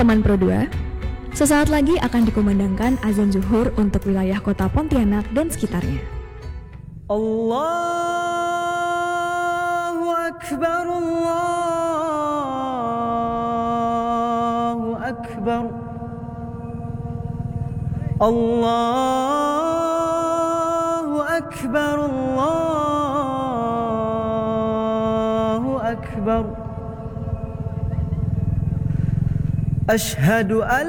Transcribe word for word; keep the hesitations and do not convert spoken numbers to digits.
teman Pro dua, sesaat lagi akan dikumandangkan azan zuhur untuk wilayah kota Pontianak dan sekitarnya. Allahu Akbar, Allahu Akbar, Allahu Akbar, Allahu Akbar. Ashhadu an